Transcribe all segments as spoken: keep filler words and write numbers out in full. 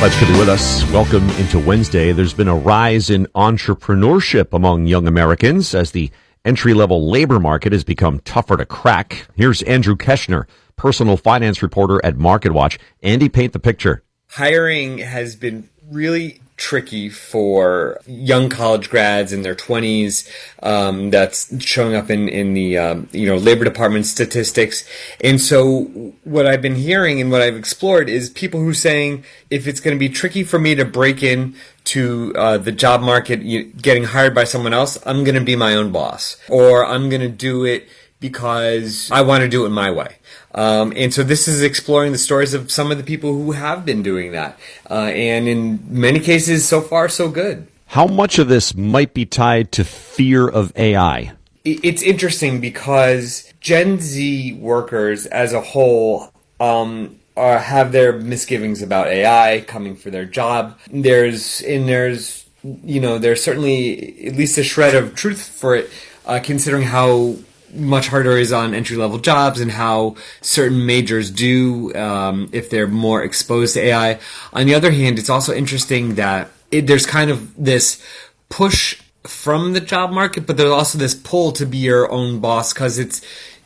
Glad you could be with us. Welcome into Wednesday. There's been a rise in entrepreneurship among young Americans as the entry-level labor market has become tougher to crack. Here's Andrew Keshner, personal finance reporter at MarketWatch. Andy, paint the picture. Hiring has been really tricky for young college grads in their twenties. Um, that's showing up in, in the, um, you know, Labor Department statistics. And so what I've been hearing and what I've explored is people who are saying, if it's going to be tricky for me to break in to uh, the job market, you, getting hired by someone else, I'm going to be my own boss, or I'm going to do it because I want to do it my way. Um, and so this is exploring the stories of some of the people who have been doing that. Uh, and in many cases, so far, so good. How much of this might be tied to fear of A I? It's interesting because Gen Z workers as a whole um, are, have their misgivings about A I coming for their job. There's, and there's, you know, there's certainly at least a shred of truth for it, uh, considering how much harder is on entry-level jobs and how certain majors do um, if they're more exposed to A I. On the other hand, it's also interesting that it, there's kind of this push from the job market, but there's also this pull to be your own boss because it's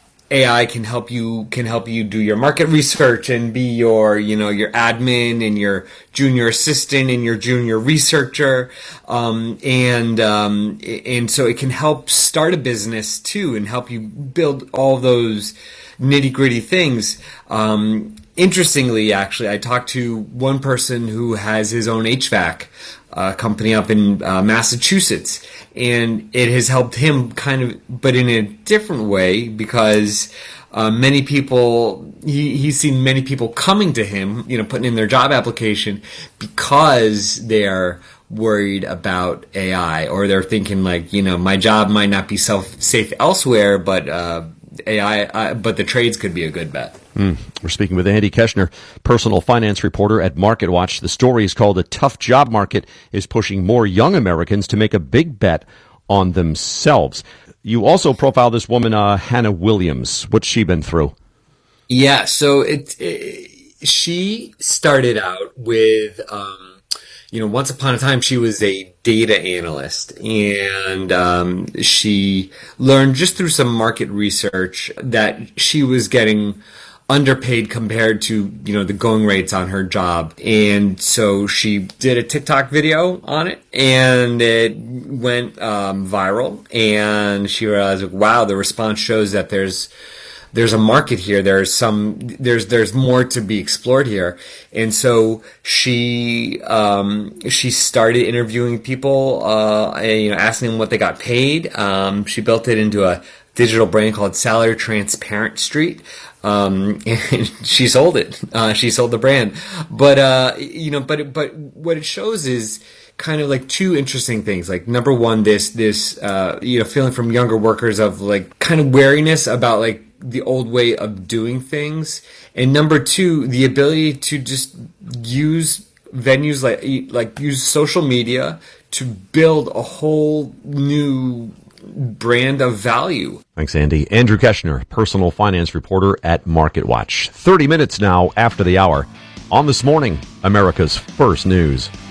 A I can help you can help you do your market research and be your, you know, your admin and your junior assistant and your junior researcher, um, and um, and so it can help start a business too and help you build all those nitty gritty things. Um, interestingly, actually, I talked to one person who has his own H V A C uh, company up in uh, Massachusetts. And it has helped him kind of, but in a different way, because uh, many people, he, he's seen many people coming to him, you know, putting in their job application because they're worried about A I, or they're thinking like, you know, my job might not be self safe elsewhere, but uh, A I, uh, but the trades could be a good bet. Mm. We're speaking with Andy Keshner, personal finance reporter at MarketWatch. The story is called "A Tough Job Market is Pushing More Young Americans to Make a Big Bet on Themselves." You also profiled this woman, uh, Hannah Williams. What's she been through? Yeah, so it, it she started out with, um, you know, once upon a time she was a data analyst, and um, she learned just through some market research that she was getting underpaid compared to, you know, the going rates on her job. And so she did a TikTok video on it, and it went um, viral, and she realized, like, wow, the response shows that there's there's a market here. There's some there's there's more to be explored here. And so she um, she started interviewing people, uh, and, you know, asking them what they got paid. Um, she built it into a digital brand called Salary Transparent Street. Um, and she sold it. Uh, she sold the brand. But, uh, you know, but, but what it shows is kind of like two interesting things. Like, number one, this, this, uh, you know, feeling from younger workers of like kind of wariness about like the old way of doing things. And number two, the ability to just use venues like, like use social media to build a whole new brand of value. Thanks, Andy. Andrew Keshner, personal finance reporter at MarketWatch. thirty minutes now after the hour on This Morning, America's First News.